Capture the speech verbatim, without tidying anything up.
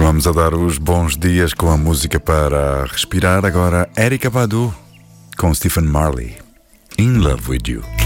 Continuamos a dar os bons dias com a música para respirar. Agora, Erykah Badu com Stephen Marley, In Love With You.